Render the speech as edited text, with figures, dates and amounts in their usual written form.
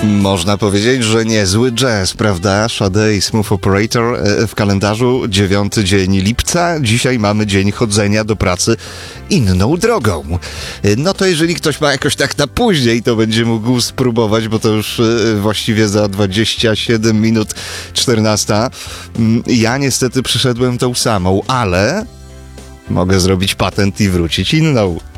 Można powiedzieć, że niezły jazz, prawda? Sade i Smooth Operator w kalendarzu 9 dzień lipca. Dzisiaj mamy dzień chodzenia do pracy inną drogą. No to jeżeli ktoś ma jakoś tak na później, to będzie mógł spróbować, bo to już właściwie za 27 minut 14. Ja niestety przyszedłem tą samą, ale mogę zrobić patent i wrócić inną.